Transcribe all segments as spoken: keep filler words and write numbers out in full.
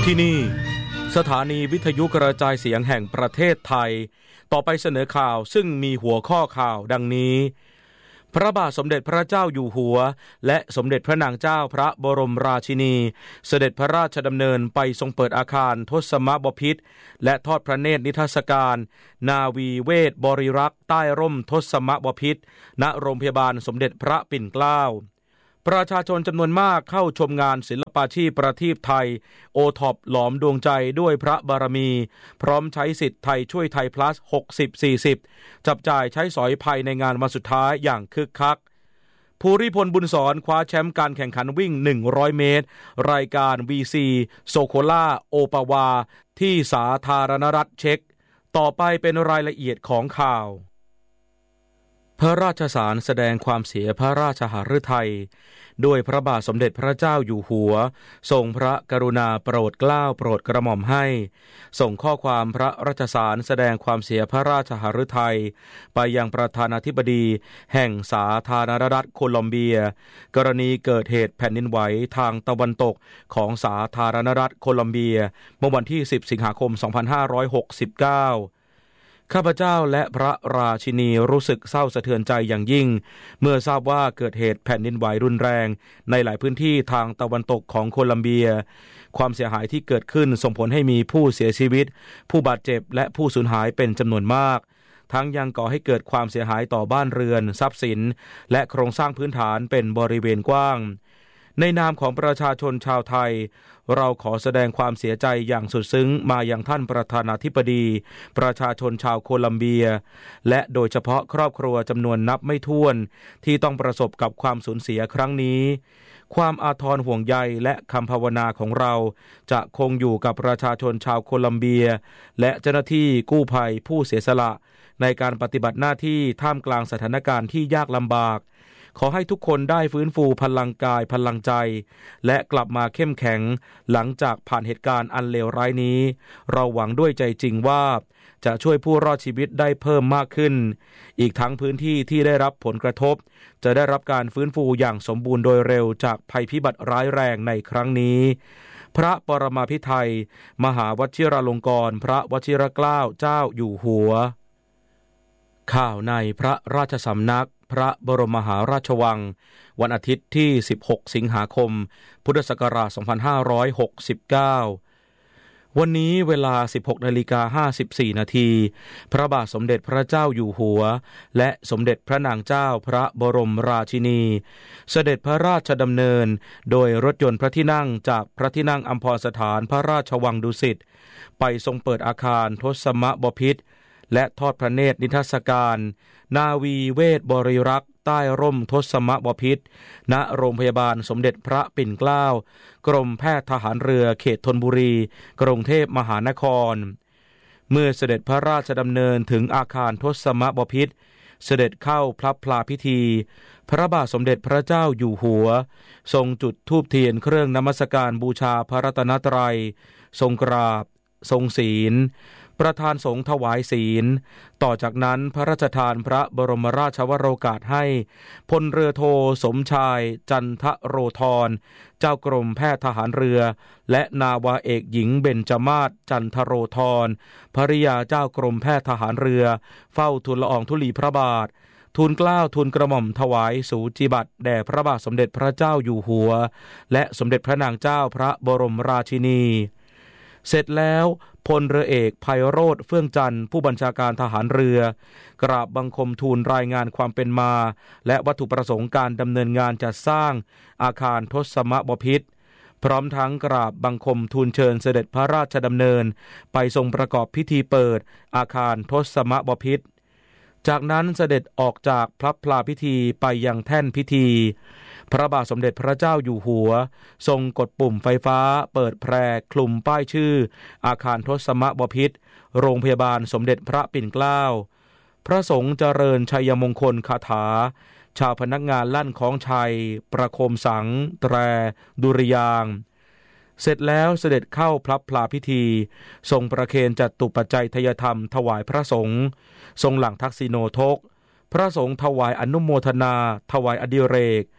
ที่นี่สถานีวิทยุกระจายเสียงแห่งประเทศไทยต่อไปเสนอข่าวซึ่งมีหัวข้อข่าวดังนี้พระบาทสมเด็จพระเจ้าอยู่หัวและสมเด็จพระนางเจ้าพระบรมราชินีเสด็จพระราชดำเนินไปทรงเปิดอาคารทศมบพิตรและทอดพระเนตรนิทรรศการนาวีเวทบริรักษ์ใต้ร่มทศมบพิตรณโรงพยาบาลสมเด็จพระปิ่นเกล้าประชาชนจำนวนมากเข้าชมงานศิลปาชีพประทีปไทยโอท็อปหลอมดวงใจด้วยพระบารมีพร้อมใช้สิทธิ์ไทยช่วยไทย plus หกสิบ สี่สิบ จับจ่ายใช้สอยภายในงานวันสุดท้ายอย่างคึกคักภูริพลบุญสอนคว้าแชมป์การแข่งขันวิ่งหนึ่งร้อยเมตรรายการ วี ซี โซโคล่าโอปาวาที่สาธารณรัฐเช็กต่อไปเป็นรายละเอียดของข่าวพระราชสารแสดงความเสียพระราชหฤทัยด้วยพระบาทสมเด็จพระเจ้าอยู่หัวทรงพระกรุณาโปรดเกล้าโปรดกระหม่อมให้ส่งข้อความพระราชสารแสดงความเสียพระราชหฤทัยไปยังประธานาธิบดีแห่งสาธารณรัฐโคลอมเบียกรณีเกิดเหตุแผ่นดินไหวทางตะวันตกของสาธารณรัฐโคลอมเบียเมื่อวันที่สิบสิงหาคมสองพันห้าร้อยหกสิบเก้าข้าพเจ้าและพระราชินีรู้สึกเศร้าสะเทือนใจอย่างยิ่งเมื่อทราบว่าเกิดเหตุแผ่นดินไหวรุนแรงในหลายพื้นที่ทางตะวันตกของโคลัมเบียความเสียหายที่เกิดขึ้นส่งผลให้มีผู้เสียชีวิตผู้บาดเจ็บและผู้สูญหายเป็นจำนวนมากทั้งยังก่อให้เกิดความเสียหายต่อบ้านเรือนทรัพย์สินและโครงสร้างพื้นฐานเป็นบริเวณกว้างในนามของประชาชนชาวไทยเราขอแสดงความเสียใจอย่างสุดซึ้งมายังท่านประธานาธิบดีประชาชนชาวโคลัมเบียและโดยเฉพาะครอบครัวจำนวนนับไม่ถ้วนที่ต้องประสบกับความสูญเสียครั้งนี้ความอาทรห่วงใยและคำภาวนาของเราจะคงอยู่กับประชาชนชาวโคลัมเบียและเจ้าหน้าที่กู้ภัยผู้เสียสละในการปฏิบัติหน้าที่ท่ามกลางสถานการณ์ที่ยากลำบากขอให้ทุกคนได้ฟื้นฟูพลังกายพลังใจและกลับมาเข้มแข็งหลังจากผ่านเหตุการณ์อันเลวร้ายนี้เราหวังด้วยใจจริงว่าจะช่วยผู้รอดชีวิตได้เพิ่มมากขึ้นอีกทั้งพื้นที่ที่ได้รับผลกระทบจะได้รับการฟื้นฟูอย่างสมบูรณ์โดยเร็วจากภัยพิบัติร้ายแรงในครั้งนี้พระปรมาภิไธยมหาวชิราลงกรณ์พระวชิรเกล้าเจ้าอยู่หัวข่าวในพระราชสำนักพระบรมมหาราชวังวันอาทิตย์ที่สิบหกสิงหาคมพุทธศักราชสองพันห้าร้อยหกสิบเก้าวันนี้เวลา สิบหกนาฬิกาห้าสิบสี่นาทีพระบาทสมเด็จพระเจ้าอยู่หัวและสมเด็จพระนางเจ้าพระบรมราชินีเสด็จพระราชดำเนินโดยรถยนต์พระที่นั่งจากพระที่นั่งอัมพรสถานพระราชวังดุสิตไปทรงเปิดอาคารทศมบพิตรและทอดพระเนตรนิทรรศการนาวีเวทบริรักษ์ใต้ร่มทศมบพิตรณโรงพยาบาลสมเด็จพระปิ่นเกล้ากรมแพทย์ทหารเรือเขตธนบุรีกรุงเทพมหานครเมื่อเสด็จพระราชดำเนินถึงอาคารทศมบพิตรเสด็จเข้าพระพลาพิธีพระบาทสมเด็จพระเจ้าอยู่หัวทรงจุดธูปเทียนเครื่องนมัสการบูชาพระรัตนตรัยทรงกราบทรงศีลประธานสงฆ์ถวายศีลต่อจากนั้นพระราชทานพระบรมราชวโรกาสให้พลเรือโทสมชายจันทโรธรเจ้ากรมแพทย์ทหารเรือและนาวาเอกหญิงเบญจมาศจันทโรธรภริยาเจ้ากรมแพทย์ทหารเรือเฝ้าทูลละอองธุลีพระบาททูลเกล้าทูลกระหม่อมถวายสูจิบัติแด่พระบาทสมเด็จพระเจ้าอยู่หัวและสมเด็จพระนางเจ้าพระบรมราชินีเสร็จแล้วพลเรือเอกไพโรจน์เฟื่องจันทร์ผู้บัญชาการทหารเรือกราบบังคมทูลรายงานความเป็นมาและวัตถุประสงค์การดำเนินงานจัดสร้างอาคารทศมบพิตรพร้อมทั้งกราบบังคมทูลเชิญเสด็จพระราชดำเนินไปทรงประกอบพิธีเปิดอาคารทศมบพิตรจากนั้นเสด็จออกจากพระพลาพิธีไปยังแท่นพิธีพระบาทสมเด็จพระเจ้าอยู่หัวทรงกดปุ่มไฟฟ้าเปิดแพร่คลุมป้ายชื่ออาคารทศมบพิตรโรงพยาบาลสมเด็จพระปิ่นเกล้าพระสงฆ์เจริญชัยมงคลคาถาชาวพนักงานลั่นของชัยประโคมสังแตรดุริยางค์เสร็จแล้วเสด็จเข้าพระพลาพิธีทรงประเคนจัตุปัจจัยทยธรรมถวายพระสงฆ์ทรงหลั่งทักษิโนทกพระสงฆ์ถวายอนุโมทนาถวายอดิเรก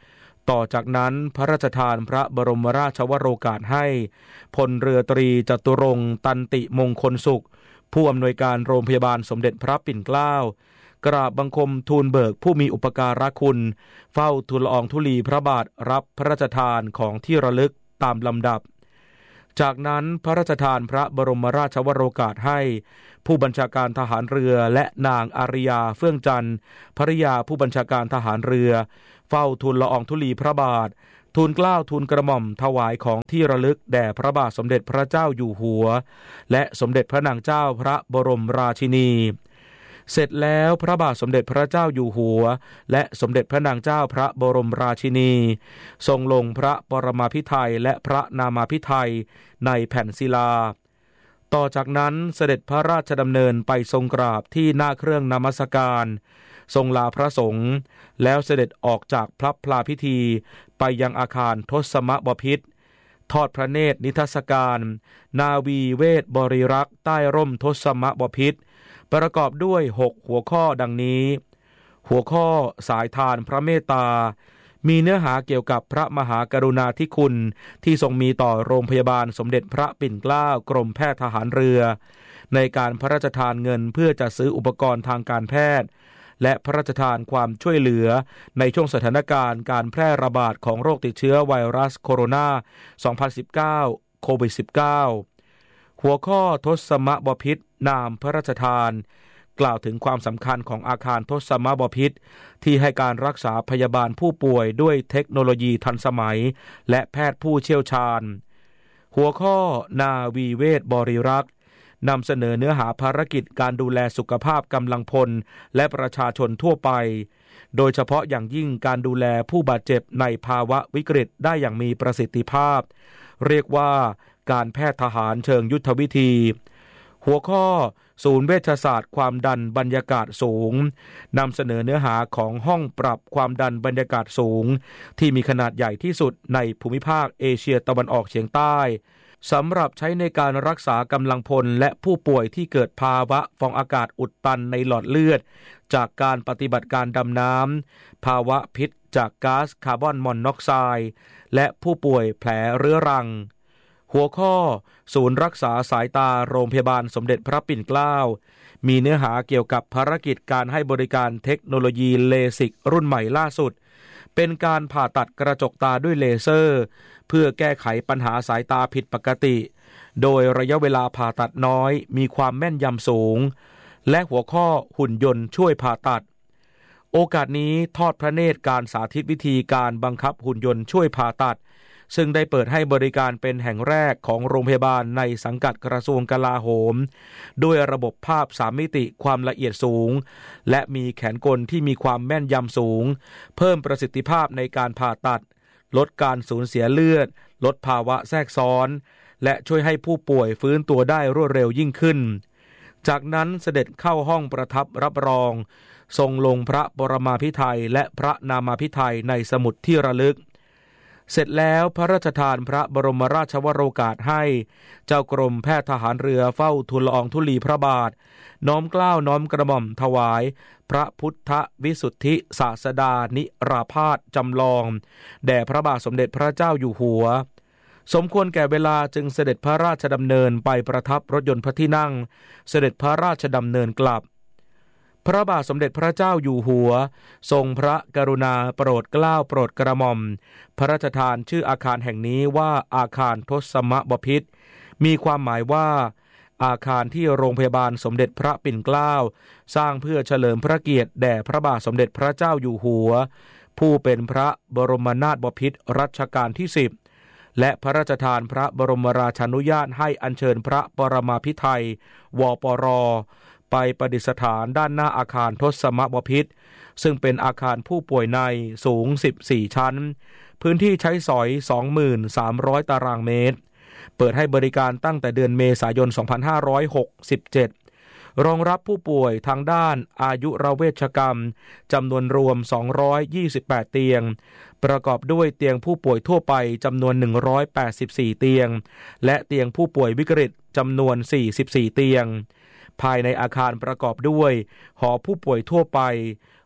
ต่อจากนั้นพระราชทานพระบรมราชวโรกาสให้พลเรือตรีจตุรงค์ตันติมงคลสุขผู้อำนวยการโรงพยาบาลสมเด็จพระปิ่นเกล้ากราบบังคมทูลเบิกผู้มีอุปการะคุณเฝ้าทูลละอองธุลีพระบาทรับพระราชทานของที่ระลึกตามลำดับจากนั้นพระราชทานพระบรมราชวโรกาสให้ผู้บัญชาการทหารเรือและนางอาริยาเฟื่องจันทร์ภริยาผู้บัญชาการทหารเรือเฝ้าทูลละอองธุลีพระบาททูลเกล้าทูลกระหม่อมถวายของที่ระลึกแด่พระบาทสมเด็จพระเจ้าอยู่หัวและสมเด็จพระนางเจ้าพระบรมราชินีเสร็จแล้วพระบาทสมเด็จพระเจ้าอยู่หัวและสมเด็จพระนางเจ้าพระบรมราชินีทรงลงพระปรมาภิไธยและพระนามาภิไธยในแผ่นศิลาต่อจากนั้นเสด็จพระราชดำเนินไปทรงกราบที่หน้าเครื่องนมัสการทรงลาพระสงฆ์แล้วเสด็จออกจากพระพลาพิธีไปยังอาคารทศมบพิตรทอดพระเนตรนิทรรศการนาวีเวทบริรักษ์ใต้ร่มทศมบพิตรประกอบด้วยหกหัวข้อดังนี้หัวข้อสายทานพระเมตตามีเนื้อหาเกี่ยวกับพระมหากรุณาธิคุณที่ทรงมีต่อโรงพยาบาลสมเด็จพระปิ่นเกล้ากรมแพทย์ทหารเรือในการพระราชทานเงินเพื่อจัดซื้ออุปกรณ์ทางการแพทย์และพระราชทานความช่วยเหลือในช่วงสถานการณ์การแพร่ระบาดของโรคติดเชื้อไวรัสโคโรนา สองพันสิบเก้า โควิด สิบเก้า หัวข้อทศมบพิตรนามพระราชทานกล่าวถึงความสำคัญของอาคารทศมบพิตรที่ให้การรักษาพยาบาลผู้ป่วยด้วยเทคโนโลยีทันสมัยและแพทย์ผู้เชี่ยวชาญหัวข้อนาวีเวทบริรักษ์นำเสนอเนื้อหาภารกิจการดูแลสุขภาพกำลังพลและประชาชนทั่วไปโดยเฉพาะอย่างยิ่งการดูแลผู้บาดเจ็บในภาวะวิกฤตได้อย่างมีประสิทธิภาพเรียกว่าการแพทย์ทหารเชิงยุทธวิธีหัวข้อศูนย์เวชศาสตร์ความดันบรรยากาศสูงนำเสนอเนื้อหาของห้องปรับความดันบรรยากาศสูงที่มีขนาดใหญ่ที่สุดในภูมิภาคเอเชียตะวันออกเฉียงใต้สำหรับใช้ในการรักษากำลังพลและผู้ป่วยที่เกิดภาวะฟองอากาศอุดตันในหลอดเลือดจากการปฏิบัติการดำน้ำภาวะพิษจากก๊าซคาร์บอนมอนอกไซด์และผู้ป่วยแผลเรื้อรังหัวข้อศูนย์รักษาสายตาโรงพยาบาลสมเด็จพระปิ่นเกล้ามีเนื้อหาเกี่ยวกับภารกิจการให้บริการเทคโนโลยีเลสิกรุ่นใหม่ล่าสุดเป็นการผ่าตัดกระจกตาด้วยเลเซอร์เพื่อแก้ไขปัญหาสายตาผิดปกติโดยระยะเวลาผ่าตัดน้อยมีความแม่นยำสูงและหัวข้อหุ่นยนต์ช่วยผ่าตัดโอกาสนี้ทอดพระเนตรการสาธิตวิธีการบังคับหุ่นยนต์ช่วยผ่าตัดซึ่งได้เปิดให้บริการเป็นแห่งแรกของโรงพยาบาลในสังกัดกระทรวงกลาโหมด้วยระบบภาพสามมิติความละเอียดสูงและมีแขนกลที่มีความแม่นยำสูงเพิ่มประสิทธิภาพในการผ่าตัดลดการสูญเสียเลือดลดภาวะแทรกซ้อนและช่วยให้ผู้ป่วยฟื้นตัวได้รวดเร็วยิ่งขึ้นจากนั้นเสด็จเข้าห้องประทับรับรองทรงลงพระปรมาภิไธยและพระนามาภิไธยในสมุดที่ระลึกเสร็จแล้วพระราชทานพระบรมราชวโรกาสให้เจ้ากรมแพทย์ทหารเรือเฝ้าทูลละอองธุลีพระบาทน้อมเกล้าน้อมกระหม่อมถวายพระพุทธวิสุทธิศาสดานิราพาสจำลองแด่พระบาทสมเด็จพระเจ้าอยู่หัวสมควรแก่เวลาจึงเสด็จพระราชดำเนินไปประทับรถยนต์พระที่นั่งเสด็จพระราชดำเนินกลับพระบาทสมเด็จพระเจ้าอยู่หัวทรงพระกรุณาโปรดเกล้าโปรดกระหม่อมพระราชทานชื่ออาคารแห่งนี้ว่าอาคารทศมบพิตรมีความหมายว่าอาคารที่โรงพยาบาลสมเด็จพระปิ่นเกล้าสร้างเพื่อเฉลิมพระเกียรติแด่พระบาทสมเด็จพระเจ้าอยู่หัวผู้เป็นพระบรมนาถบพิตรรัชกาลที่สิบและพระราชทานพระบรมราชานุญาตให้อัญเชิญพระปรมาภิไธยวปรไปประดิษฐานด้านหน้าอาคารทศมบพิตรซึ่งเป็นอาคารผู้ป่วยในสูงสิบสี่ชั้นพื้นที่ใช้สอย สองหมื่นสามพัน ตารางเมตรเปิดให้บริการตั้งแต่เดือนเมษายน สองพันห้าร้อยหกสิบเจ็ดรองรับผู้ป่วยทางด้านอายุรเวชกรรมจำนวนรวมสองร้อยยี่สิบแปดเตียงประกอบด้วยเตียงผู้ป่วยทั่วไปจำนวนหนึ่งร้อยแปดสิบสี่เตียงและเตียงผู้ป่วยวิกฤตจำนวนสี่สิบสี่เตียงภายในอาคารประกอบด้วยหอผู้ป่วยทั่วไป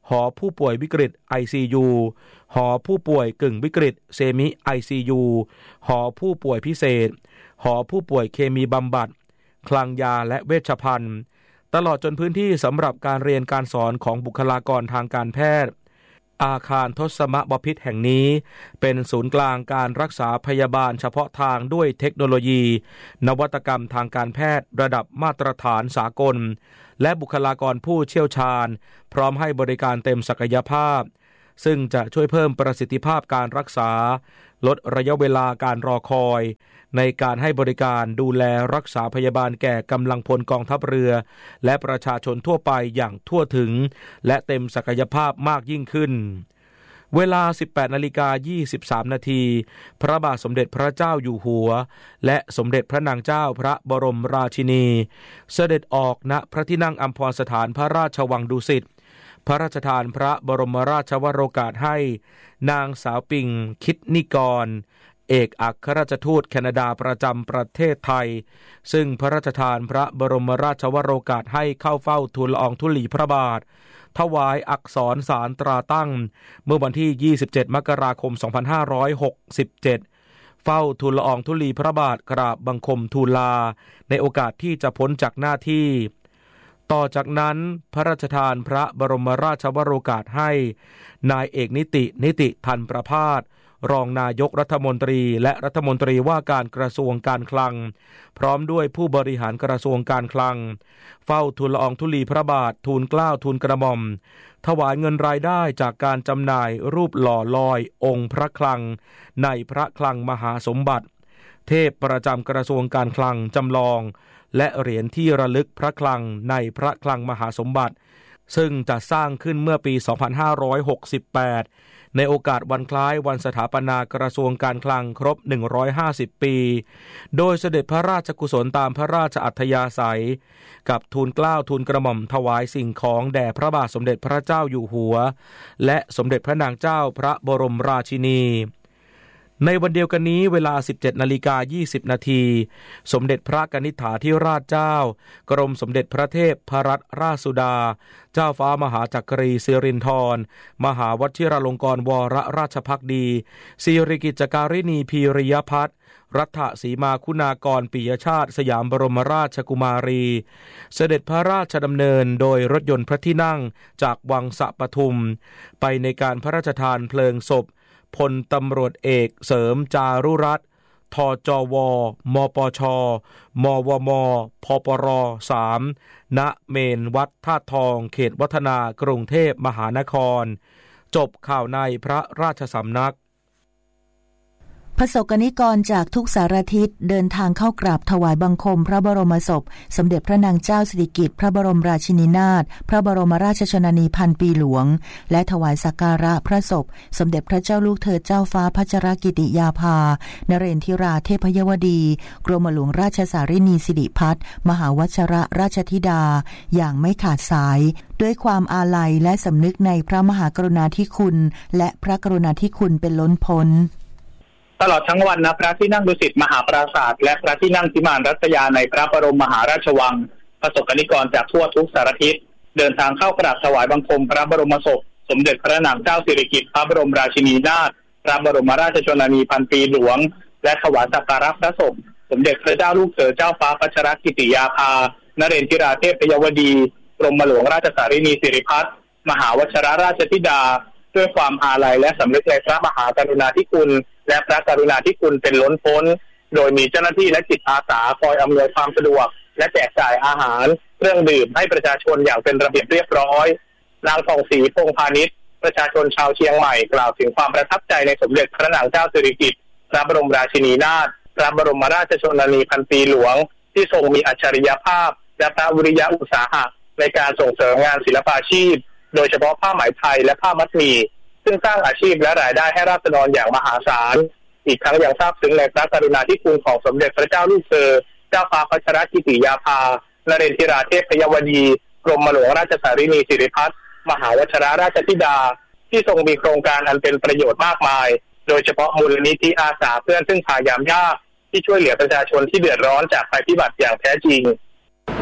หอผู้ป่วยวิกฤต ไอ ซี ยู หอผู้ป่วยกึ่งวิกฤตเซมิ ไอ ซี ยู หอผู้ป่วยพิเศษหอผู้ป่วยเคมีบำบัดคลังยาและเวชภัณฑ์ตลอดจนพื้นที่สำหรับการเรียนการสอนของบุคลากรทางการแพทย์อาคารทศมบพิตรแห่งนี้เป็นศูนย์กลางการรักษาพยาบาลเฉพาะทางด้วยเทคโนโลยีนวัตกรรมทางการแพทย์ระดับมาตรฐานสากลและบุคลากรผู้เชี่ยวชาญพร้อมให้บริการเต็มศักยภาพซึ่งจะช่วยเพิ่มประสิทธิภาพการรักษาลดระยะเวลาการรอคอยในการให้บริการดูแลรักษาพยาบาลแก่กำลังพลกองทัพเรือและประชาชนทั่วไปอย่างทั่วถึงและเต็มศักยภาพมากยิ่งขึ้นเวลา สิบแปดนาฬิกายี่สิบสาม นาทีพระบาทสมเด็จพระเจ้าอยู่หัวและสมเด็จพระนางเจ้าพระบรมราชินีเสด็จออกณพระที่นั่งอัมพรสถานพระราชวังดุสิตพระราชทานพระบรมราชวโรกาสให้นางสาวปิงคิดนิกรเอกอัครราชทูตแคนาดาประจำประเทศไทยซึ่งพระราชทานพระบรมราชวโรกาสให้เข้าเฝ้าทูลละอองธุลีพระบาทถวายอักษรสารตราตั้งเมื่อวันที่ยี่สิบเจ็ดมกราคมสองพันห้าร้อยหกสิบเจ็ดเฝ้าทูลละอองธุลีพระบาทกราบบังคมทูลลาในโอกาสที่จะพ้นจากหน้าที่ต่อจากนั้นพระราชทานพระบรมราชวโรกาสให้นายเอกนิตินิติธันประภาสรองนายกรัฐมนตรีและรัฐมนตรีว่าการกระทรวงการคลังพร้อมด้วยผู้บริหารกระทรวงการคลังเฝ้าทูลละอองธุลีพระบาททูลเกล้าทูลกระหม่อมถวายเงินรายได้จากการจำหน่ายรูปหล่อลอยองค์พระคลังในพระคลังมหาสมบัติเทพประจำกระทรวงการคลังจำลองและเหรียญที่ระลึกพระคลังในพระคลังมหาสมบัติซึ่งจะสร้างขึ้นเมื่อปีสองพันห้าร้อยหกสิบแปดในโอกาสวันคล้ายวันสถาปนากระทรวงการคลังครบหนึ่งร้อยห้าสิบปีโดยเสด็จพระราชกุศลตามพระราชอัธยาศัยกับทูลเกล้าทูลกระหม่อมถวายสิ่งของแด่พระบาทสมเด็จพระเจ้าอยู่หัวและสมเด็จพระนางเจ้าพระบรมราชินีในวันเดียวกันนี้เวลา สิบเจ็ดนาฬิกายี่สิบ นาทีสมเด็จพระกนิษฐาธิราชเจ้ากรมสมเด็จพระเทพพรัตนราชสุดาเจ้าฟ้ามหาจักรีสิรินธรมหาวชิราลงกรณ์วรราชภักดีสิริกิจการิณีพีริยพัฒน์รัฐสีมาคุณากรปิยชาติสยามบรมราชกุมารีเสด็จพระราชดำเนินโดยรถยนต์พระที่นั่งจากวังสะปทุมไปในการพระราชทานเพลิงศพพลตำรวจเอกเสริมจารุรัตน์ทจวมปชมวมพปรสามณเมนวัดธาตุทองเขตวัฒนากรุงเทพมหานครจบข่าวในพระราชสำนักพระสกนิกรจากทุกสารทิศเดินทางเข้ากราบถวายบังคมพระบรมศพสมเด็จพระนางเจ้าสิริกิติ์พระบรมราชินีนาถพระบรมราชชนนีพันปีหลวงและถวายสักการะพระศพสมเด็จพระเจ้าลูกเธอเจ้าฟ้าพัชรกิติยาภานเรนทิราเทพยวดีกรมหลวงราชสารินีสิริพัฒน์มหาวชรราชธิดาอย่างไม่ขาดสายด้วยความอาลัยและสำนึกในพระมหากรุณาธิคุณและพระกรุณาธิคุณเป็นล้นพ้นตลอดทั้งวันนะพระที่นั่งดุสิตมหาปราสาทและพระที่นั่งพิมานรัตยาในพระบรมมหาราชวังประสบกนิกรจากทั่วทุกสารทิศเดินทางเข้ากราบถวายบังคมพระบรมศพสมเด็จพระนางเจ้าสิริกิติ์พระบรมราชินีนาถพระบรมราชชนนีพันปีหลวงและถวายสักการะพระศพสมเด็จพระเจ้าลูกเธอเจ้าฟ้าพัชรกิติยาภานเรนทิราเทพยวดีกรมหลวงราชสารินีสิริพัฒน์มหาวชิรราชธิดาด้วยความอาลัยและสำนึกในพระมหากรุณาธิคุณและพระกรุณาธิคุณเป็นล้นพ้นโดยมีเจ้าหน้าที่และจิตอาสาคอยอำนวยความสะดวกและแจกจ่ายอาหารเครื่องดื่มให้ประชาชนอย่างเป็นระเบียบเรียบร้อยนางทองศรีพงษ์พาณิชย์ประชาชนชาวเชียงใหม่กล่าวถึงความประทับใจในสมเด็จพระนางเจ้าสิริกิติ์พระบรมราชินีนาถพระบรมราชชนนีพันปีหลวงที่ทรงมีอัจฉริยภาพและพระวิริยะอุตสาหะในการส่งเสริมงานศิลปาชีพโดยเฉพาะผ้าไหมไทยและผ้ามัดหมี่ซึ่งสร้างอาชีพและรายได้ให้ราษฎรอย่างมหาศาลอีกทั้งยังทราบซึ้งในพระกรุณาธิคุณของสมเด็จพระเจ้าลูกเธอเจ้าฟ้าพัชรกิติยาภานเรนทิราเทพยวดีกรมหลวงราชสารินีสิริพัฒน์มหาวชิรราชธิดาที่ทรงมีโครงการอันเป็นประโยชน์มากมายโดยเฉพาะมูลนิธิอาสาเพื่อนซึ่งพายามยากที่ช่วยเหลือประชาชนที่เดือดร้อนจากภัยพิบัติอย่างแท้จริง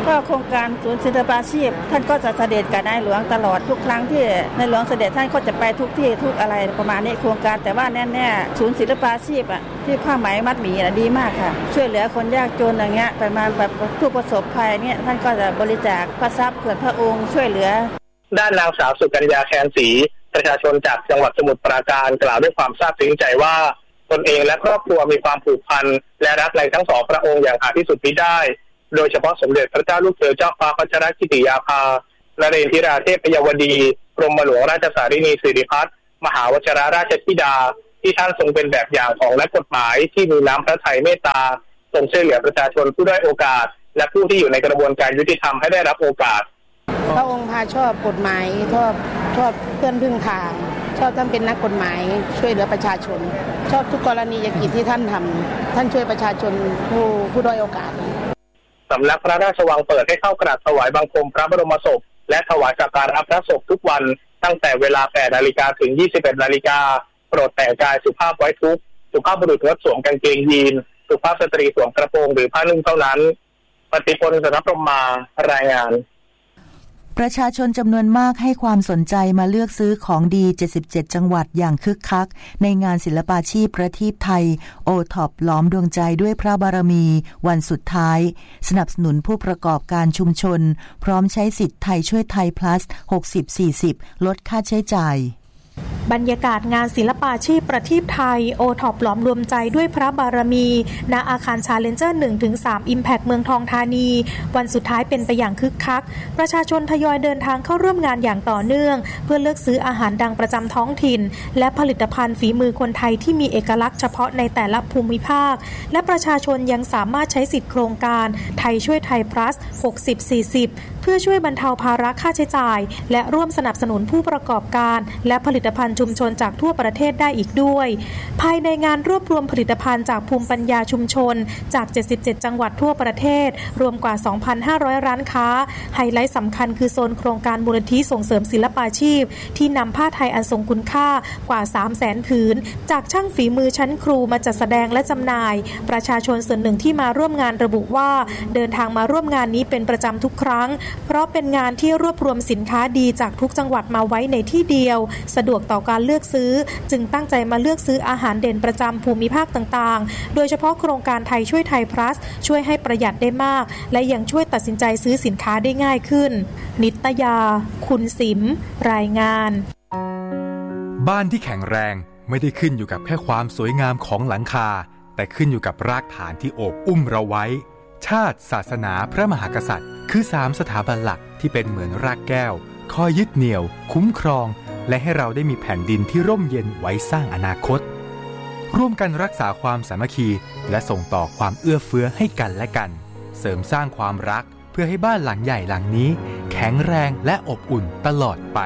ก็โครงการศูนย์ศิลปาชีพท่านก็จะเสด็จกับในหลวงตลอดทุกครั้งที่ในหลวงเสด็จท่านก็จะไปทุกที่ทุกอะไรประมาณนี้โครงการแต่ว่าแน่ๆศูนย์ศิลปาชีพอ่ะที่ผ้าไหมมัดหมี่น่ะดีมากค่ะช่วยเหลือคนยากจนอย่างเงี้ยประมาณแบบผู้ประสบภัยเนี่ยท่านก็จะบริจาคพระทรัพย์ส่วนพระองค์ช่วยเหลือด้านนางสาวสุกัญญาแคนศรีประชาชนจากจังหวัดสมุทรปราการกล่าวด้วยความซาบซึ้งใจว่าตนเองและครอบครัวมีความผูกพันและรักในทั้งสองพระองค์อย่างหาที่สุดมิได้โดยเฉพาะสมเด็จพระเจ้าลูกเธอเจ้าฟ้าพัชรกิติยาภานเรนทิราเทพยวดีกรมหลวงราชสารินีสิริพัฒน์มหาวชิรราชธิดาที่ท่านทรงเป็นแบบอย่างของนักกฎหมายที่มีน้ำพระทัยเมตตาทรงช่วยเหลือประชาชนผู้ด้อยโอกาสและผู้ที่อยู่ในกระบวนการยุติธรรมให้ได้รับโอกาสพระองค์พาชอบกฎหมายชอบชอบเพื่อนพึ่งทางชอบท่านเป็นนักกฎหมายช่วยเหลือประชาชนชอบทุกกรณียกิจที่ท่านทำท่านช่วยประชาชนผู้ผู้ด้อยโอกาสสำนักพระราชวังเปิดให้เข้ากราบถวายบังคมพระบรมศพและถวายสักการะพระศพทุกวันตั้งแต่เวลา แปดนาฬิกา ถึง ยี่สิบเอ็ดนาฬิกาโปรดแต่งกายสุภาพไว้ทุกข์สุภาพบุรุษงดสวมกางเกงยีนสุภาพสตรีสวมกระโปรงหรือผ้านุ่งเท่านั้นปฏิพล สนพรหมารายงานประชาชนจำนวนมากให้ความสนใจมาเลือกซื้อของดีเจ็ดสิบเจ็ดจังหวัดอย่างคึกคักในงานศิลปาชีพประทีปไทยโอท็อปล้อมดวงใจด้วยพระบารมีวันสุดท้ายสนับสนุนผู้ประกอบการชุมชนพร้อมใช้สิทธิ์ไทยช่วยไทย plus หกสิบ สี่สิบ ลดค่าใช้จ่ายบรรยากาศงานศิลปาชีพประทีปไทยโอท็อปล้อมรวมใจด้วยพระบารมีณอาคารชาเลนเจอร์ หนึ่งถึงสาม Impact เมืองทองธานีวันสุดท้ายเป็นไปอย่างคึกคักประชาชนทยอยเดินทางเข้าร่วมงานอย่างต่อเนื่องเพื่อเลือกซื้ออาหารดังประจำท้องถิ่นและผลิตภัณฑ์ฝีมือคนไทยที่มีเอกลักษณ์เฉพาะในแต่ละภูมิภาคและประชาชนยังสามารถใช้สิทธิโครงการไทยช่วยไทย plus หกสิบ สี่สิบ เพื่อช่วยบรรเทาภาระค่าใช้จ่ายและร่วมสนับสนุนผู้ประกอบการและผลิตภัณฑ์ชุมชนจากทั่วประเทศได้อีกด้วยภายในงานรวบรวมผลิตภัณฑ์จากภูมิปัญญาชุมชนจากเจ็ดสิบเจ็ดจังหวัดทั่วประเทศรวมกว่า สองพันห้าร้อย ร้านค้าไฮไลท์สำคัญคือโซนโครงการมูลนิธิส่งเสริมศิลปาชีพที่นำผ้าไทยอันทรงคุณค่ากว่า สามแสน ผืนจากช่างฝีมือชั้นครูมาจัดแสดงและจำหน่ายประชาชนส่วนหนึ่งที่มาร่วมงานระบุว่าเดินทางมาร่วมงานนี้เป็นประจำทุกครั้งเพราะเป็นงานที่รวบรวมสินค้าดีจากทุกจังหวัดมาไว้ในที่เดียวสะดวกต่อการเลือกซื้อจึงตั้งใจมาเลือกซื้ออาหารเด่นประจำภูมิภาคต่างๆโดยเฉพาะโครงการไทยช่วยไทย plus ช่วยให้ประหยัดได้มากและยังช่วยตัดสินใจซื้อสินค้าได้ง่ายขึ้นนิตยาคุณสิมรายงานบ้านที่แข็งแรงไม่ได้ขึ้นอยู่กับแค่ความสวยงามของหลังคาแต่ขึ้นอยู่กับรากฐานที่โอบอุ้มเราไว้ชาติศาสนาพระมหากษัตริย์คือสามสถาบันหลักที่เป็นเหมือนรากแก้วคอยยึดเหนี่ยวคุ้มครองและให้เราได้มีแผ่นดินที่ร่มเย็นไว้สร้างอนาคตร่วมกันรักษาความสามัคคีและส่งต่อความเอื้อเฟื้อให้กันและกันเสริมสร้างความรักเพื่อให้บ้านหลังใหญ่หลังนี้แข็งแรงและอบอุ่นตลอดไป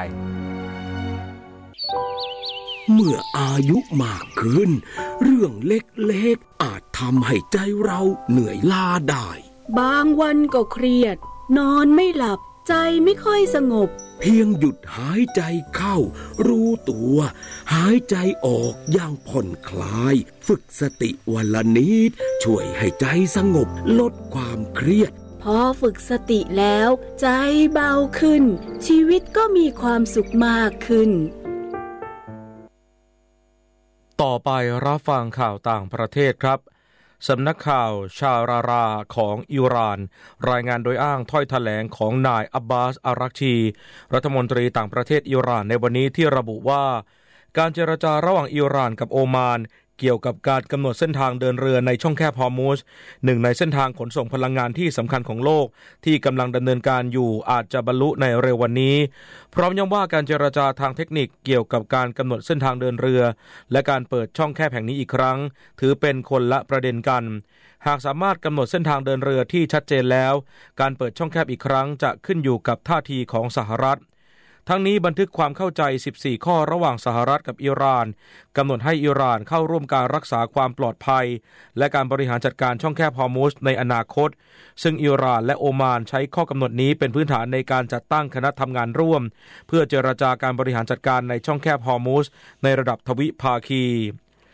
เมื่ออายุมากขึ้นเรื่องเล็กๆอาจทำให้ใจเราเหนื่อยล้าได้บางวันก็เครียดนอนไม่หลับใจไม่ค่อยสงบเพียงหยุดหายใจเข้ารู้ตัวหายใจออกอย่างผ่อนคลายฝึกสติวันละนิดช่วยให้ใจสงบลดความเครียดพอฝึกสติแล้วใจเบาขึ้นชีวิตก็มีความสุขมากขึ้นต่อไปรับฟังข่าวต่างประเทศครับสำนักข่าวชาราราของอิหร่านรายงานโดยอ้างถ้อยแถลงของนายอับบาสอารักชีรัฐมนตรีต่างประเทศอิหร่านในวันนี้ที่ระบุว่าการเจรจาระหว่างอิหร่านกับโอมานเกี่ยวกับการกำหนดเส้นทางเดินเรือในช่องแคบฮอร์มุซหนึ่งในเส้นทางขนส่งพลังงานที่สำคัญของโลกที่กำลังดำเนินการอยู่อาจจะบรรลุในเร็ววันนี้พร้อมย้ำว่าการเจรจาทางเทคนิคเกี่ยวกับการกำหนดเส้นทางเดินเรือและการเปิดช่องแคบแห่งนี้อีกครั้งถือเป็นคนละประเด็นกันหากสามารถกำหนดเส้นทางเดินเรือที่ชัดเจนแล้วการเปิดช่องแคบอีกครั้งจะขึ้นอยู่กับท่าทีของสหรัฐทั้งนี้บันทึกความเข้าใจสิบสี่ข้อระหว่างสหรัฐกับอิหร่านกำหนดให้อิหร่านเข้าร่วมการรักษาความปลอดภัยและการบริหารจัดการช่องแคบฮอร์มุซในอนาคตซึ่งอิหร่านและโอมานใช้ข้อกำหนดนี้เป็นพื้นฐานในการจัดตั้งคณะทำงานร่วมเพื่อเจรจาการบริหารจัดการในช่องแคบฮอร์มุซในระดับทวิภาคี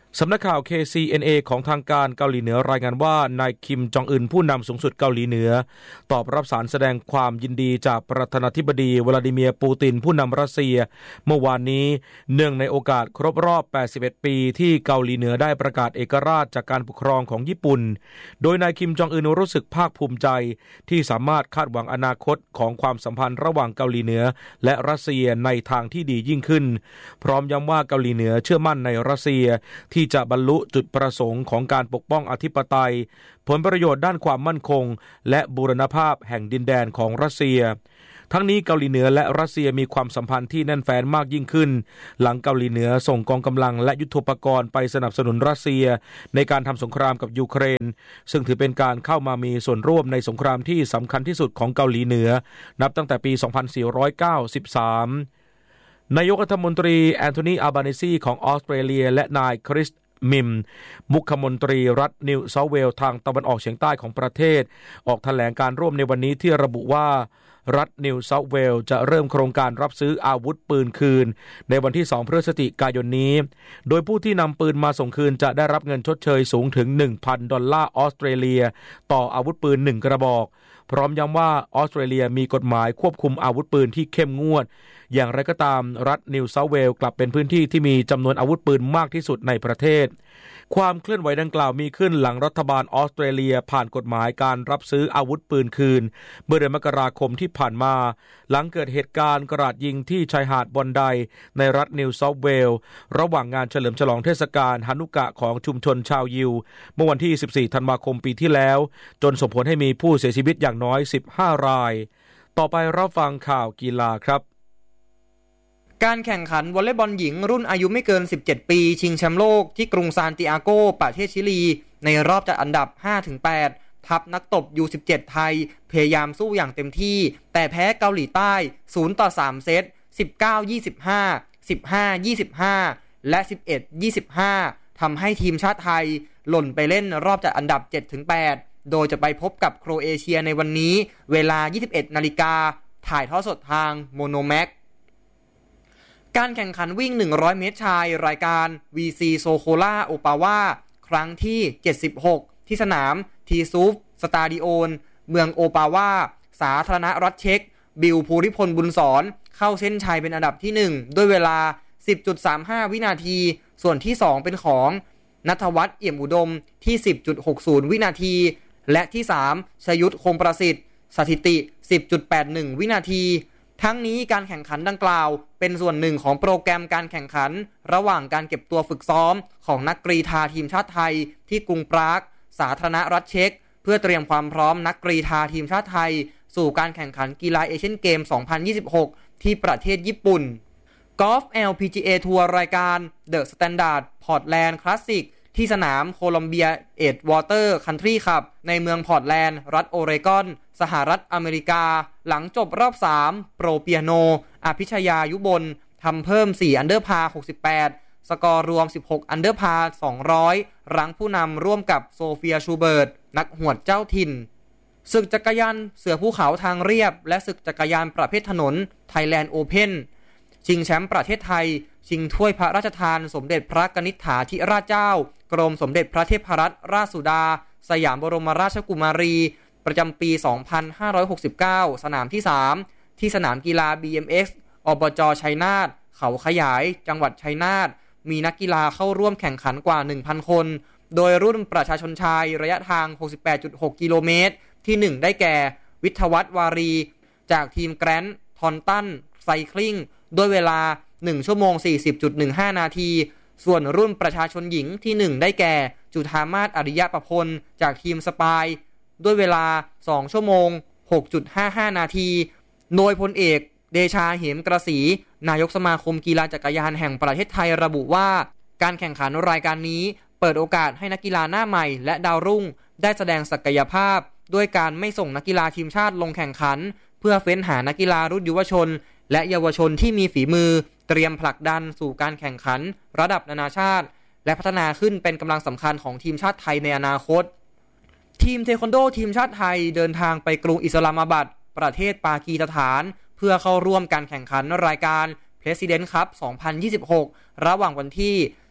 สำนักข่าว เค ซี เอ็น เอ ของทางการเกาหลีเหนือรายงานว่านายคิมจองอึนผู้นำสูงสุดเกาหลีเหนือตอบรับสารแสดงความยินดีจากประธานาธิบดีวลาดิเมียร์ปูตินผู้นำรัสเซียเมื่อวานนี้เนื่องในโอกาสครบรอบแปดสิบเอ็ดปีที่เกาหลีเหนือได้ประกาศเอกราชจากการปกครองของญี่ปุ่นโดยนายคิมจองอึนรู้สึกภาคภูมิใจที่สามารถคาดหวังอนาคตของความสัมพันธ์ระหว่างเกาหลีเหนือและรัสเซียในทางที่ดียิ่งขึ้นพร้อมย้ำว่าเกาหลีเหนือเชื่อมั่นในรัสเซียที่จะบรรลุจุดประสงค์ของการปกป้องอธิปไตยผลประโยชน์ด้านความมั่นคงและบูรณภาพแห่งดินแดนของรัสเซียทั้งนี้เกาหลีเหนือและรัสเซียมีความสัมพันธ์ที่แน่นแฟ้นมากยิ่งขึ้นหลังเกาหลีเหนือส่งกองกำลังและยุทโธปกรณ์ไปสนับสนุนรัสเซียในการทำสงครามกับยูเครนซึ่งถือเป็นการเข้ามามีส่วนร่วมในสงครามที่สำคัญที่สุดของเกาหลีเหนือนับตั้งแต่ปี สองพันสี่ร้อยเก้าสิบสามนายกรัฐมนตรีแอนโทนี อัลบานีซีของออสเตรเลียและนายคริสมิมมุขมนตรีรัฐนิวเซาท์เวลส์ทางตะวันออกเฉียงใต้ของประเทศออกแถลงการร่วมในวันนี้ที่ระบุว่ารัฐนิวเซาท์เวลส์จะเริ่มโครงการรับซื้ออาวุธปืนคืนในวันที่สองพฤศจิกายนนี้โดยผู้ที่นำปืนมาส่งคืนจะได้รับเงินชดเชยสูงถึง หนึ่งพัน ดอลลาร์ออสเตรเลียต่ออาวุธปืนหนึ่งกระบอกพร้อมย้ำว่าออสเตรเลียมีกฎหมายควบคุมอาวุธปืนที่เข้มงวดอย่างไรก็ตามรัฐนิวเซาท์เวลส์กลับเป็นพื้นที่ที่มีจำนวนอาวุธปืนมากที่สุดในประเทศความเคลื่อนไหวดังกล่าวมีขึ้นหลังรัฐบาลออสเตรเลียผ่านกฎหมายการรับซื้ออาวุธปืนคืนเมื่อเดือนมกราคมที่ผ่านมาหลังเกิดเหตุการณ์กราดยิงที่ชายหาดบอนไดในรัฐนิวเซาท์เวลส์ระหว่างงานเฉลิมฉลองเทศกาลฮานุกะของชุมชนชาวยิวเมื่อวันที่สิบสี่ธันวาคมปีที่แล้วจนส่งผลให้มีผู้เสียชีวิตอย่างน้อยสิบห้ารายต่อไปรับฟังข่าวกีฬาครับการแข่งขันวอลเลย์บอลหญิงรุ่นอายุไม่เกินสิบเจ็ดปีชิงแชมป์โลกที่กรุงซานติอาโกประเทศชิลีในรอบจัดอันดับ ห้าถึงแปด ทัพนักตบ ยู สิบเจ็ด ไทยพยายามสู้อย่างเต็มที่แต่แพ้เกาหลีใต้ ศูนย์ต่อสาม เซต สิบเก้า ยี่สิบห้า สิบห้า ยี่สิบห้า และ สิบเอ็ด ยี่สิบห้า ทำให้ทีมชาติไทยหล่นไปเล่นรอบจัดอันดับ เจ็ดถึงแปด โดยจะไปพบกับโครเอเชียในวันนี้เวลา ยี่สิบเอ็ด นาฬิกาถ่ายทอดสดทางโมโนแม็กการแข่งขันวิ่งหนึ่งร้อยเมตรชายรายการ วี ซี Sokola Opava ครั้งที่เจ็ดสิบหกที่สนามทีซูฟสตาดิโอนเมืองโอปาวาสาธารณรัฐเช็กบิลภูริพลบุญสอนเข้าเส้นชัยเป็นอันดับที่หนึ่งด้วยเวลา สิบจุดสามห้า วินาทีส่วนที่สองเป็นของณัฐวัฒน์เอี่ยมอุดมที่ สิบจุดหกศูนย์ วินาทีและที่สามชยุทธคงประสิทธิ์สถิติ สิบจุดแปดหนึ่ง วินาทีทั้งนี้การแข่งขันดังกล่าวเป็นส่วนหนึ่งของโปรแกรมการแข่งขันระหว่างการเก็บตัวฝึกซ้อมของนักกรีฑาทีมชาติไทยที่กรุงปรากสาธารณรัฐเช็กเพื่อเตรียมความพร้อมนักกรีฑาทีมชาติไทยสู่การแข่งขันกีฬาเอเชียนเกม สองพันยี่สิบหก ที่ประเทศญี่ปุ่นกอล์ฟ แอล พี จี เอ ทัวร์รายการ The Standard Portland Classic ที่สนามโคลัมเบียเอ็ดวอเตอร์คันทรีคลับในเมืองพอร์ตแลนด์รัฐโอเรกอนสหรัฐอเมริกาหลังจบรอบสามโปรเปียโนอภิชยายุบลทำเพิ่มสี่อันเดอร์พาร์หกสิบแปดสกอร์รวมสิบหกอันเดอร์พาร์สองร้อยรั้งผู้นำร่วมกับโซเฟียชูเบิร์ตนักหวดเจ้าถิ่นศึกจักรยานเสือภูเขาทางเรียบและศึกจักรยานประเภทถนน Thailand Open ชิงแชมป์ประเทศไทยชิงถ้วยพระราชทานสมเด็จพระกนิษฐาธิราชเจ้ากรมสมเด็จพระเทพรัตนราชสุดาสยามบรมราชกุมารีประจำปี สองพันห้าร้อยหกสิบเก้า สนามที่สามที่สนามกีฬา บี เอ็ม เอ็กซ์ อบจ.ชัยนาทเขาขยายจังหวัดชัยนาทมีนักกีฬาเข้าร่วมแข่งขันกว่า หนึ่งพัน คนโดยรุ่นประชาชนชายระยะทาง หกสิบแปดจุดหก กิโลเมตรที่หนึ่งได้แก่วิทยวัฒน์วารีจากทีมแกรนด์ทอนตันไซคลิงด้วยเวลาหนึ่งชั่วโมง สี่สิบจุดหนึ่งห้า นาทีส่วนรุ่นประชาชนหญิงที่หนึ่งได้แก่จุฑามาศอริยประพลจากทีมสปายด้วยเวลาสองชั่วโมง หกจุดห้าห้า นาทีโดยพลเอกเดชาเหมกระสีนายกสมาคมกีฬาจักรยานแห่งประเทศไทยระบุว่าการแข่งขันรายการนี้เปิดโอกาสให้นักกีฬาหน้าใหม่และดาวรุ่งได้แสดงศักยภาพด้วยการไม่ส่งนักกีฬาทีมชาติลงแข่งขันเพื่อเฟ้นหานักกีฬารุ่นยุวชนและเยาวชนที่มีฝีมือเตรียมผลักดันสู่การแข่งขันระดับนานาชาติและพัฒนาขึ้นเป็นกำลังสำคัญของทีมชาติไทยในอนาคตทีมเทควันโดทีมชาติไทยเดินทางไปกรุงอิสลามบัดประเทศปากีสถานเพื่อเข้าร่วมการแข่งขันรายการ President Cup สองพันยี่สิบหกระหว่างวันที่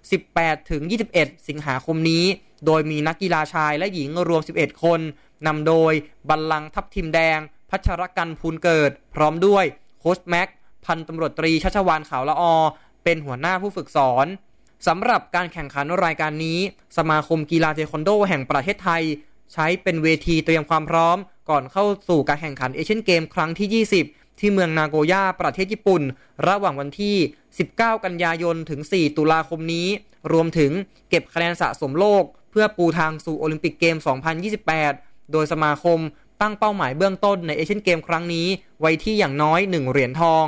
สิบแปดถึงยี่สิบเอ็ด สิงหาคมนี้โดยมีนักกีฬาชายและหญิงรวมสิบเอ็ดคนนำโดยบัลลังก์ทัพทิมแดงพัชรกันพูลเกิดพร้อมด้วยโค้ชแม็กพันตำรวจตรีชัชวาลขาวละอเป็นหัวหน้าผู้ฝึกสอนสำหรับการแข่งขันรายการนี้สมาคมกีฬาเทควันโดแห่งประเทศไทยใช้เป็นเวทีเตรียมความพร้อมก่อนเข้าสู่การแข่งขันเอเชียนเกมครั้งที่ยี่สิบที่เมืองนาโกย่าประเทศญี่ปุ่นระหว่างวันที่สิบเก้ากันยายนถึงสี่ตุลาคมนี้รวมถึงเก็บคะแนนสะสมโลกเพื่อปูทางสู่โอลิมปิกเกมสองพันยี่สิบแปดโดยสมาคมตั้งเป้าหมายเบื้องต้นในเอเชียนเกมครั้งนี้ไว้ที่อย่างน้อยหนึ่งเหรียญทอง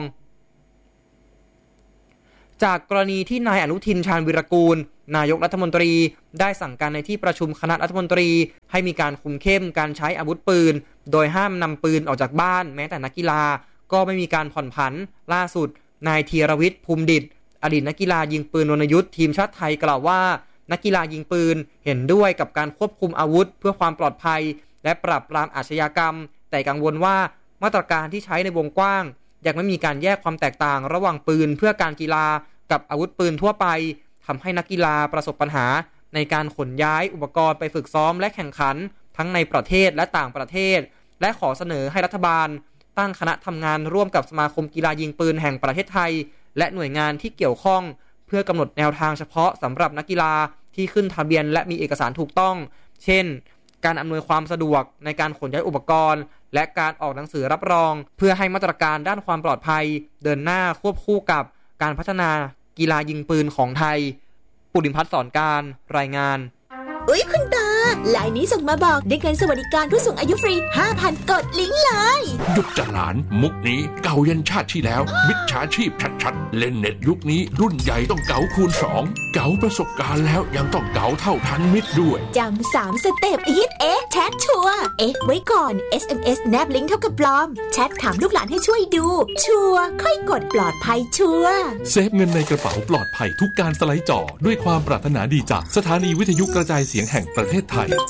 จากกรณีที่นายอนุทินชาญวิรากูลนายกรัฐมนตรีได้สั่งการในที่ประชุมคณะรัฐมนตรีให้มีการคุมเข้มการใช้อาวุธปืนโดยห้ามนำปืนออกจากบ้านแม้แต่นักกีฬาก็ไม่มีการผ่อนผันล่าสุดนายธีรวิทย์ภูมิดิษฐ์อดีตนักกีฬายิงปืนวรรณยุทธ์ทีมชาติไทยกล่าวว่านักกีฬายิงปืนเห็นด้วยกับการควบคุมอาวุธเพื่อความปลอดภัยและปราบปรามอาชญากรรมแต่กังวลว่ามาตรการที่ใช้ในวงกว้างยังไม่มีการแยกความแตกต่างระหว่างปืนเพื่อการกีฬากับอาวุธปืนทั่วไปทำให้นักกีฬาประสบปัญหาในการขนย้ายอุปกรณ์ไปฝึกซ้อมและแข่งขันทั้งในประเทศและต่างประเทศและขอเสนอให้รัฐบาลตั้งคณะทำงานร่วมกับสมาคมกีฬายิงปืนแห่งประเทศไทยและหน่วยงานที่เกี่ยวข้องเพื่อกำหนดแนวทางเฉพาะสำหรับนักกีฬาที่ขึ้นทะเบียนและมีเอกสารถูกต้องเช่นการอำนวยความสะดวกในการขนย้ายอุปกรณ์และการออกหนังสือรับรองเพื่อให้มาตรการด้านความปลอดภัยเดินหน้าควบคู่กับการพัฒนากีฬายิงปืนของไทยปุริมพัฒน์สอนการรายงานอุ๊ยคุณตาไลน์นี้ส่งมาบอกได้เงินสวัสดิการผู้สูงอายุฟรี ห้าพัน กดลิงก์เลยหยุดจะหลานมุกนี้เก่ายันชาติที่แล้วมิจฉาชีพชัดๆเล่นเน็ตยุคนี้รุ่นใหญ่ต้องเก๋าคูณสองเก๋าประสบการณ์แล้วยังต้องเก๋าเท่าทันมิตรด้วยจำสามสเต็ปอีทเอ๊ะแชทชัวร์เอ๊ะไว้ก่อน เอส เอ็ม เอส แนบลิงก์เท่ากับปลอมแชทถามลูกหลานให้ช่วยดูชัวร์ค่อยกดปลอดภัยชัวร์เซฟเงินในกระเป๋าปลอดภัยทุกการสไลด์จอด้วยความปรารถนาดีจากสถานีวิทยุกระจายเสียงแห่งประเทศไทย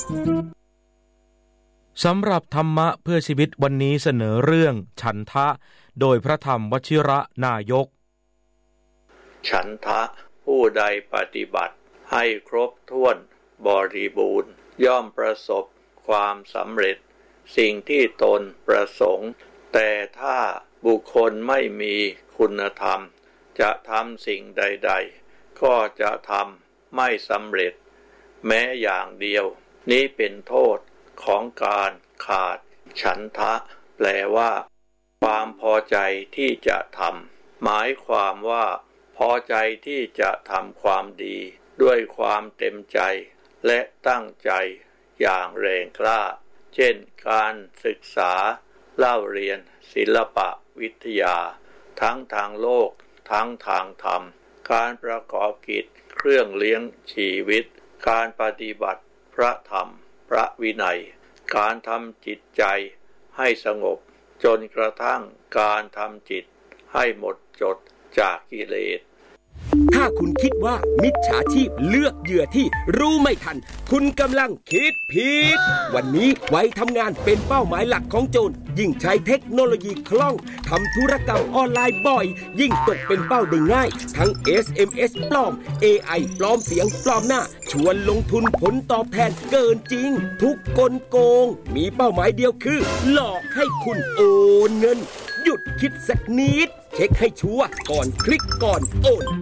สำหรับธรรมะเพื่อชีวิตวันนี้เสนอเรื่องฉันทะโดยพระธรรมวชิระนายกฉันทะผู้ใดปฏิบัติให้ครบถ้วนบริบูรณ์ย่อมประสบความสำเร็จสิ่งที่ตนประสงค์แต่ถ้าบุคคลไม่มีคุณธรรมจะทำสิ่งใดๆก็จะทำไม่สำเร็จแม้อย่างเดียวนี้เป็นโทษของการขาดฉันทะแปลว่าความพอใจที่จะทำหมายความว่าพอใจที่จะทำความดีด้วยความเต็มใจและตั้งใจอย่างแรงกล้าเช่นการศึกษาเล่าเรียนศิลปะวิทยาทั้งทางโลกทั้งทางธรรมการประกอบกิจเครื่องเลี้ยงชีวิตการปฏิบัติพระธรรมพระวินัยการทำจิตใจให้สงบจนกระทั่งการทำจิตให้หมดจดจากกิเลสถ้าคุณคิดว่ามิจฉาชีพเลือกเหยื่อที่รู้ไม่ทันคุณกำลังคิดผิดวันนี้ไว้ทำงานเป็นเป้าหมายหลักของโจรยิ่งใช้เทคโนโลยีคล่องทำธุรกรรมออนไลน์บ่อยยิ่งตกเป็นเป้าได้ง่ายทั้ง เอส เอ็ม เอส ปลอม เอ ไอ ปลอมเสียงปลอมหน้าชวนลงทุนผลตอบแทนเกินจริงทุกกลโกงมีเป้าหมายเดียวคือหลอกให้คุณโอนเงินหยุดคิดสักนิดเช็คให้ชัวร์ก่อนคลิกก่อนโอน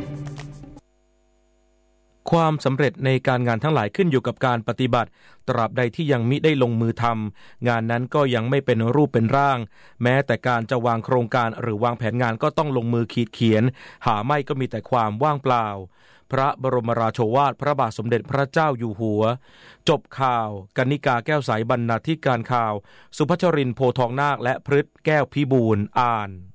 ความสำเร็จในการงานทั้งหลายขึ้นอยู่กับการปฏิบัติตราบใดที่ยังมิได้ลงมือทำงานนั้นก็ยังไม่เป็นรูปเป็นร่างแม้แต่การจะวางโครงการหรือวางแผนงานก็ต้องลงมือขีดเขียนหาไม่ก็มีแต่ความว่างเปล่าพระบรมราโชวาทพระบาทสมเด็จพระเจ้าอยู่หัวจบข่าวกนิกาแก้วใสบรรณาธิการข่าวสุภัชรินทร์โพทองนาคและพฤทธิ์แก้วพิบูลย์อ่าน